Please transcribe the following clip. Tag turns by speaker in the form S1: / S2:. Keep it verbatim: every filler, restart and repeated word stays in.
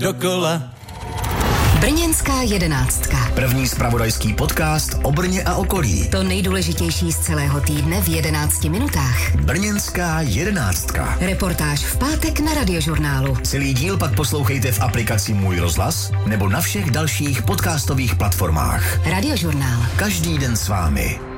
S1: dokola.
S2: Brněnská jedenáctka.
S3: První zpravodajský podcast o Brně a okolí.
S2: To nejdůležitější z celého týdne v jedenácti minutách.
S3: Brněnská jedenáctka.
S2: Reportáž v pátek na Radiožurnálu.
S3: Celý díl pak poslouchejte v aplikaci Můj rozhlas nebo na všech dalších podcastových platformách.
S2: Radiožurnál.
S3: Každý den s vámi.